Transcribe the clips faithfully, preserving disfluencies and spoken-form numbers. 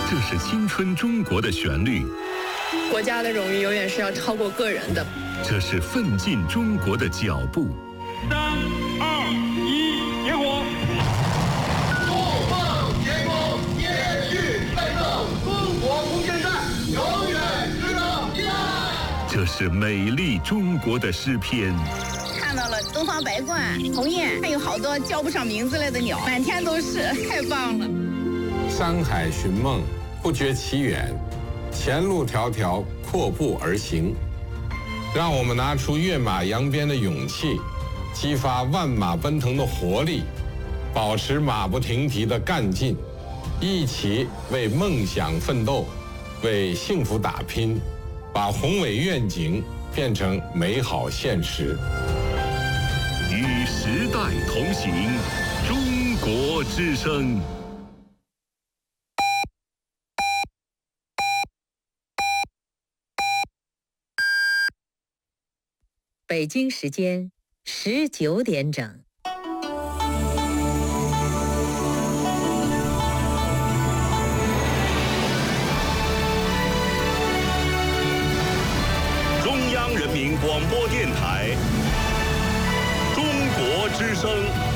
这是青春中国的旋律， 国家的荣誉永远是要超过个人的。 这是奋进中国的脚步。 三二一，点火！ 不放天空，延续奋斗，中国无限战，永远值得依赖。 这是美丽中国的诗篇。 看到了东方白鹳、鸿雁，还有好多叫不上名字来的鸟，满天都是，太棒了。 山海寻梦，不觉其远，前路迢迢，阔步而行。让我们拿出跃马扬鞭的勇气，激发万马奔腾的活力，保持马不停蹄的干劲，一起为梦想奋斗，为幸福打拼，把宏伟愿景变成美好现实。 与时代同行，中国之声。 北京时间十九点整。 中央人民广播电台，中国之声。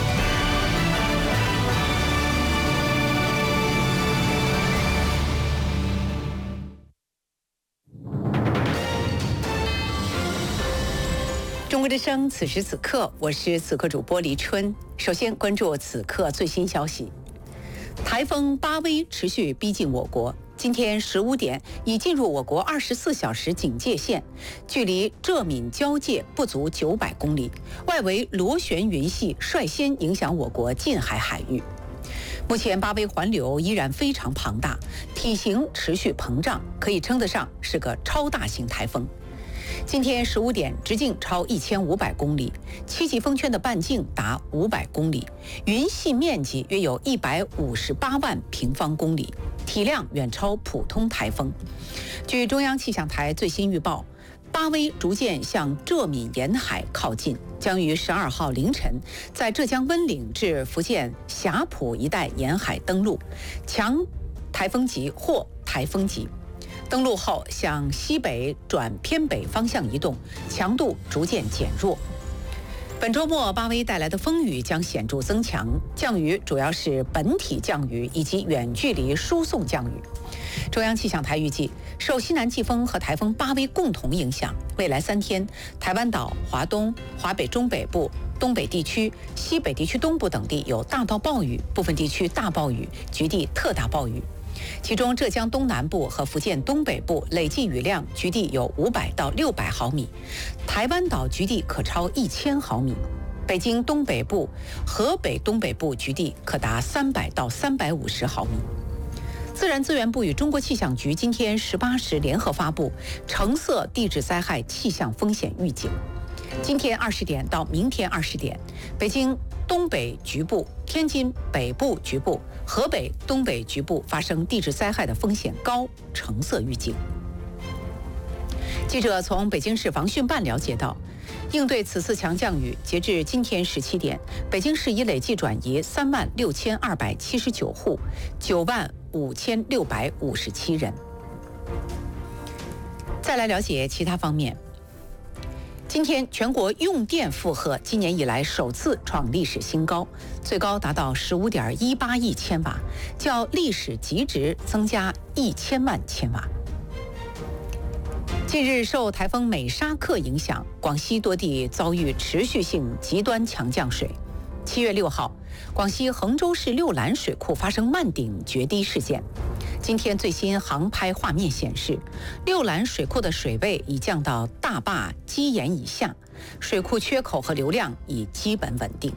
中国之声，此时此刻，我是此刻主播黎春。首先关注此刻最新消息：台风巴威持续逼近我国，今天十五点已进入我国二十四小时警戒线，距离浙闽交界不足九百公里，外围螺旋云系率先影响我国近海海域。目前巴威环流依然非常庞大，体型持续膨胀，可以称得上是个超大型台风。今天十五点，直径超一千五百公里，七级风圈的半径达五百公里，云系面积约有一百五十八万平方公里，体量远超普通台风。据中央气象台最新预报，巴威逐渐向浙闽沿海靠近，将于十二号凌晨在浙江温岭至福建霞浦一带沿海登陆，强台风级或台风级。登陆后向西北转偏北方向移动，强度逐渐减弱。本周末巴威带来的风雨将显著增强，降雨主要是本体降雨以及远距离输送降雨。中央气象台预计，受西南季风和台风巴威共同影响，未来三天，台湾岛、华东、华北中北部、东北地区、西北地区东部等地有大到暴雨，部分地区大暴雨，局地特大暴雨。其中浙江东南部和福建东北部累计雨量局地有五百到六百毫米，台湾岛局地可超一千毫米，北京东北部、河北东北部局地可达三百到三百五十毫米。自然资源部与中国气象局今天十八时联合发布橙色地质灾害气象风险预警。今天二十点到明天二十点，北京东北局部、天津北部局部、河北东北局部发生地质灾害的风险高，橙色预警。记者从北京市防汛办了解到，应对此次强降雨，截至今天十七点，北京市已累计转移三万六千二百七十九户，九万五千六百五十七人。再来了解其他方面。今天全国用电负荷今年以来首次创历史新高，最高达到十五点一八亿千瓦，较历史极值增加一千万千瓦。近日受台风美沙克影响，广西多地遭遇持续性极端强降水。七月六号，广西衡州市六兰水库发生漫顶决堤事件。今天最新航拍画面显示，六兰水库的水位已降到大坝基岩以下，水库缺口和流量已基本稳定。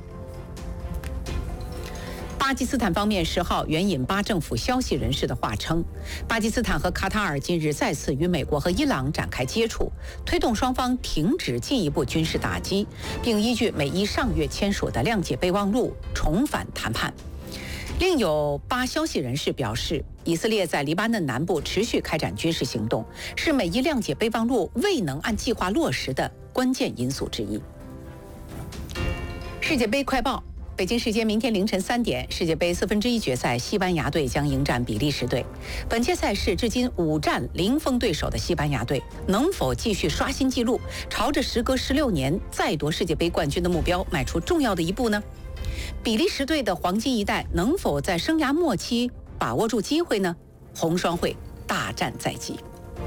巴基斯坦方面十号援引巴政府消息人士的话称，巴基斯坦和卡塔尔近日再次与美国和伊朗展开接触，推动双方停止进一步军事打击，并依据美伊上月签署的谅解备忘录重返谈判。另有巴消息人士表示，以色列在黎巴嫩南部持续开展军事行动，是美伊谅解备忘录未能按计划落实的关键因素之一。世界杯快报： 北京时间明天凌晨三点，世界杯四分之一决赛，西班牙队将迎战比利时队。本届赛事至今五战零封对手的西班牙队，能否继续刷新纪录，朝着时隔十六年再夺世界杯冠军的目标迈出重要的一步呢？比利时队的黄金一代能否在生涯末期把握住机会呢？红双会大战在即。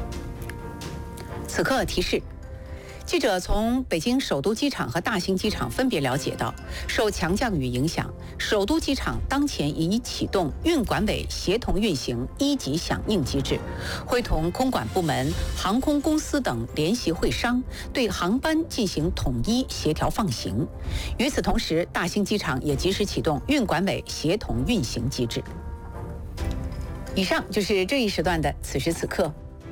此刻提示。记者从北京首都机场和大兴机场分别了解到，受强降雨影响，首都机场当前已启动运管委协同运行一级响应机制，会同空管部门、航空公司等联席会商，对航班进行统一协调放行。与此同时，大兴机场也及时启动运管委协同运行机制。以上就是这一时段的此时此刻。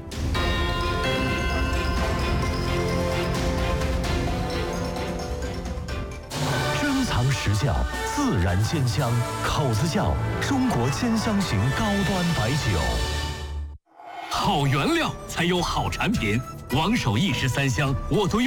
实窖自然鲜香，口子窖中国鲜香型高端白酒。 好原料才有好产品，王守一石三香我都用。